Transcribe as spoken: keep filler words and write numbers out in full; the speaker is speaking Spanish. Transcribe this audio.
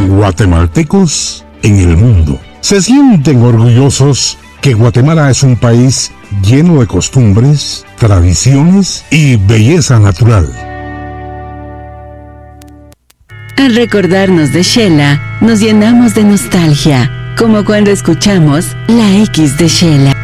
Guatemaltecos en el mundo se sienten orgullosos que Guatemala es un país lleno de costumbres, tradiciones y belleza natural. Al recordarnos de Xela, nos llenamos de nostalgia, como cuando escuchamos La X de Xela.